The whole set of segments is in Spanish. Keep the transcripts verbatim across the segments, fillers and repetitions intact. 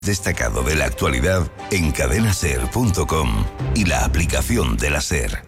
Destacado de la actualidad en cadena ser punto com y la aplicación de la SER.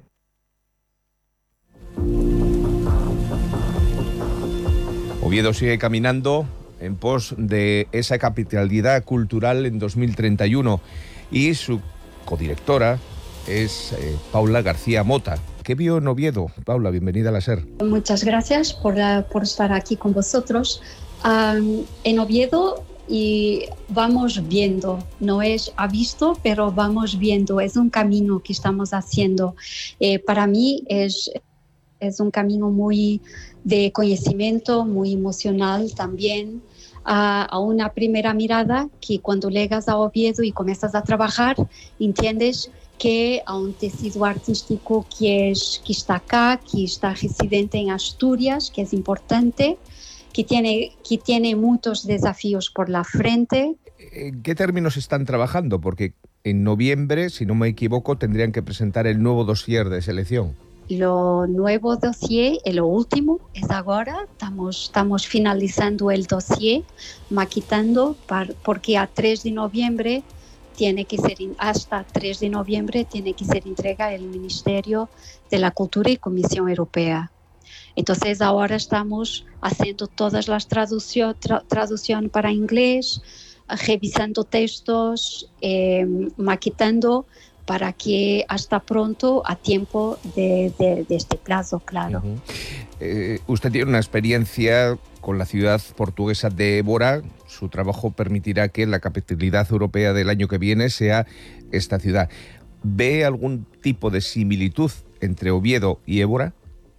Oviedo sigue caminando en pos de esa capitalidad cultural en dos mil treinta y uno y su codirectora es eh, Paula García Mota. ¿Qué vio en Oviedo? Paula, bienvenida a la SER. Muchas gracias por, uh, por estar aquí con vosotros. Um, en Oviedo y vamos viendo, no es a visto, pero vamos viendo, es un camino que estamos haciendo. Eh, para mí es, es un camino muy de conocimiento, muy emocional también. A, a una primera mirada que cuando llegas a Oviedo y comienzas a trabajar, entiendes que há un tecido artístico que, es, que está acá, que está residente en Asturias, que es importante, que tiene, que tiene muchos desafíos por la frente. ¿En qué términos están trabajando? Porque en noviembre, si no me equivoco, tendrían que presentar el nuevo dossier de selección. Lo nuevo dossier, lo último, es ahora. Estamos, estamos finalizando el dossier, maquetando, para, porque a tres de noviembre tiene que ser, hasta tres de noviembre tiene que ser entrega el Ministerio de la Cultura y Comisión Europea. Entonces ahora estamos haciendo todas las traducción, tra, traducción para inglés, revisando textos, eh, maquetando para que hasta pronto, a tiempo de, de, de este plazo, claro. Uh-huh. eh, usted tiene una experiencia con la ciudad portuguesa de Évora. Su trabajo permitirá que la capitalidad europea del año que viene sea esta ciudad. ¿Ve algún tipo de similitud entre Oviedo y Évora?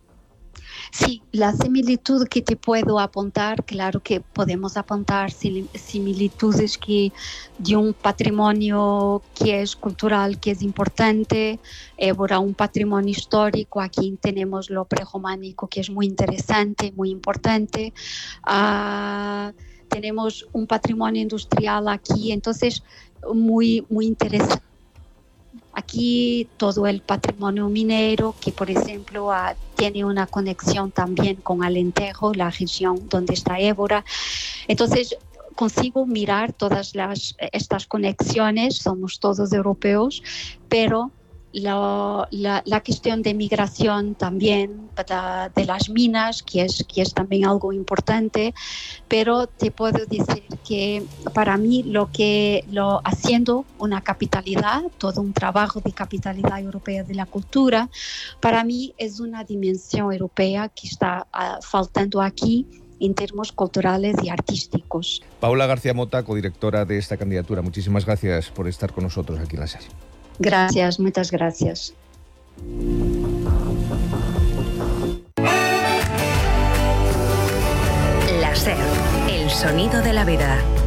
Sí, la similitud que te puedo apuntar, claro que podemos apuntar similitudes que de un patrimonio que es cultural, que es importante. Évora, un patrimonio histórico, aquí tenemos lo prerrománico, que es muy interesante, muy importante. Uh, tenemos un patrimonio industrial aquí, entonces muy, muy interesante. Aquí todo el patrimonio minero, que por ejemplo uh, tiene una conexión también con Alentejo, la región donde está Évora. Entonces consigo mirar todas las, estas conexiones, somos todos europeos, pero la, la, la cuestión de migración también para, de las minas, que es, que es también algo importante, pero te puedo decir que para mí lo que lo haciendo una capitalidad, todo un trabajo de capitalidad europea de la cultura, para mí es una dimensión europea que está uh, faltando aquí en términos culturales y artísticos. Paula García Mota, codirectora de esta candidatura, muchísimas gracias por estar con nosotros aquí en la SER. Gracias, muchas gracias. La SER, el sonido de la vida.